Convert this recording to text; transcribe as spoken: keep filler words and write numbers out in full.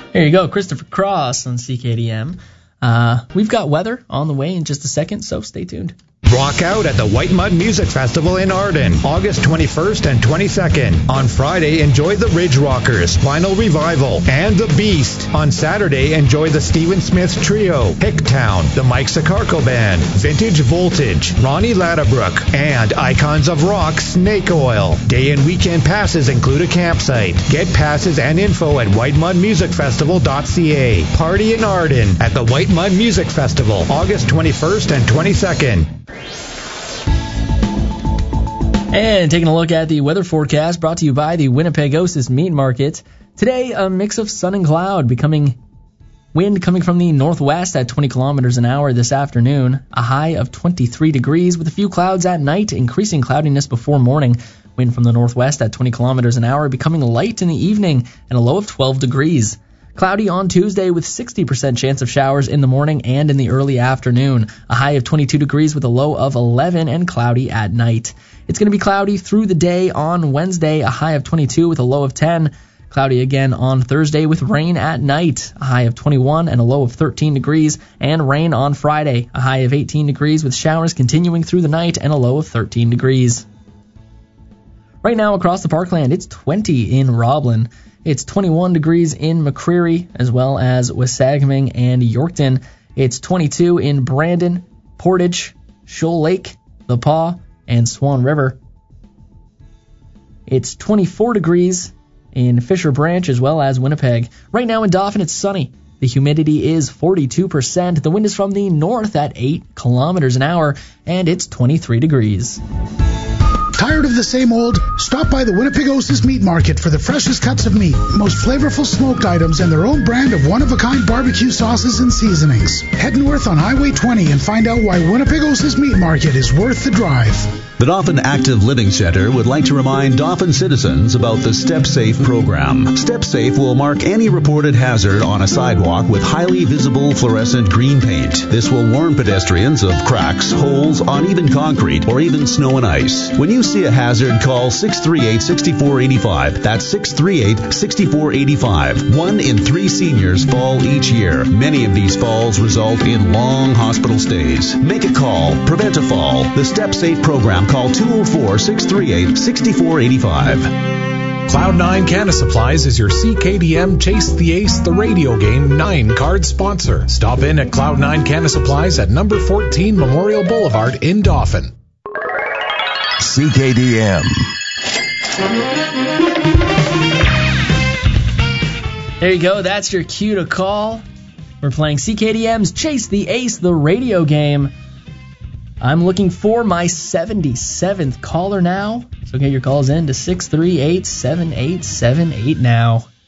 There you go, Christopher Cross on C K D M. Uh, we've got weather on the way in just a second, so stay tuned. Rock out at the White Mud Music Festival in Arden, August twenty-first and twenty-second. On Friday, enjoy the Ridge Rockers, Vinyl Revival, and The Beast. On Saturday, enjoy the Stephen Smith Trio, Hicktown, the Mike Sicarco Band, Vintage Voltage, Ronnie Ladabrook, and Icons of Rock, Snake Oil. Day and weekend passes include a campsite. Get passes and info at white mud music festival dot c a. Party in Arden at the White Mud Music Festival, August twenty-first and twenty-second. And taking a look at the weather forecast brought to you by the Winnipegosis Meat Market. Today, a mix of sun and cloud, becoming wind coming from the northwest at twenty kilometers an hour this afternoon. A high of twenty-three degrees with a few clouds at night, increasing cloudiness before morning. Wind from the northwest at twenty kilometers an hour, becoming light in the evening, and a low of twelve degrees. Cloudy on Tuesday with sixty percent chance of showers in the morning and in the early afternoon. A high of twenty-two degrees with a low of eleven and cloudy at night. It's going to be cloudy through the day on Wednesday, a high of twenty-two with a low of ten. Cloudy again on Thursday with rain at night, a high of twenty-one and a low of thirteen degrees. And rain on Friday, a high of eighteen degrees with showers continuing through the night and a low of thirteen degrees. Right now across the parkland, it's twenty in Roblin. It's twenty-one degrees in McCreary, as well as Wasagaming and Yorkton. It's twenty-two in Brandon, Portage, Shoal Lake, The Paw, and Swan River. It's twenty-four degrees in Fisher Branch, as well as Winnipeg. Right now in Dauphin, it's sunny. The humidity is forty-two percent. The wind is from the north at eight kilometers an hour, and it's twenty-three degrees. Tired of the same old? Stop by the Winnipegosis Meat Market for the freshest cuts of meat, most flavorful smoked items, and their own brand of one-of-a-kind barbecue sauces and seasonings. Head north on Highway twenty and find out why Winnipegosis Meat Market is worth the drive. The Dauphin Active Living Center would like to remind Dauphin citizens about the Step Safe program. Step Safe will mark any reported hazard on a sidewalk with highly visible fluorescent green paint. This will warn pedestrians of cracks, holes, uneven concrete, or even snow and ice. When you see a hazard, call six three eight, six four eight five. That's six three eight, six four eight five. One in three seniors fall each year. Many of these falls result in long hospital stays. Make a call. Prevent a fall. The Step Safe program. Call two oh four, six three eight, six four eight five. Cloud nine Canna Supplies is your C K D M Chase the Ace, the radio game nine card sponsor. Stop in at Cloud nine Canna Supplies at number fourteen Memorial Boulevard in Dauphin. C K D M. There you go. That's your cue to call. We're playing C K D M's Chase the Ace, the radio game. I'm looking for my seventy-seventh caller now. So get your calls in to six three eight, seven eight seven eight now.